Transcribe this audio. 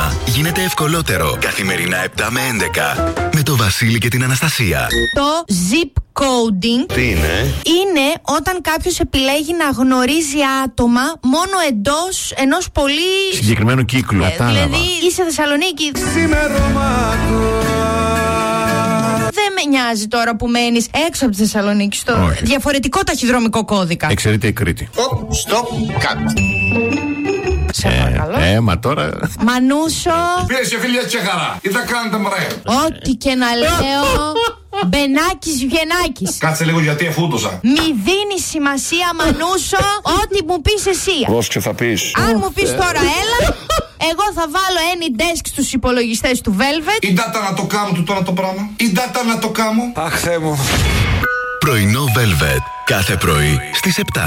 όνειμα γίνεται ευκολότερο. Καθημερινά 7 με 11 με το Βασίλη και την Αναστασία. Το zip coding. Τι είναι? Είναι όταν κάποιος επιλέγει να γνωρίζει άτομα μόνο εντός ενός πολύ συγκεκριμένου κύκλου. Δηλαδή είσαι Θεσσαλονίκη. Δεν με νοιάζει τώρα που μένεις έξω από τη Θεσσαλονίκη, στο διαφορετικό ταχυδρομικό κώδικα. Εξαιρείται η Κρήτη. Stop, cut. Σε παρακαλώ. Μα τώρα. Μανούσο. Πίεση φίλια Τσέχαρα. Τι θα κάνετε μωρέ? Ό,τι και να λέω. Μπενάκης Βιενάκης. Κάτσε λίγο γιατί εφούτωσα. Μη δίνει σημασία, Μανούσο, ό,τι μου πεις εσύ. Πρόσεξε θα πεις. Αν μου πεις τώρα έλα, εγώ θα βάλω any desk στους υπολογιστές του Velvet. Η data να το κάνω του τώρα το πράγμα. Η data να το κάνω. Αχ, Θεέ μου. Πρωινό Velvet. Κάθε πρωί στις 7.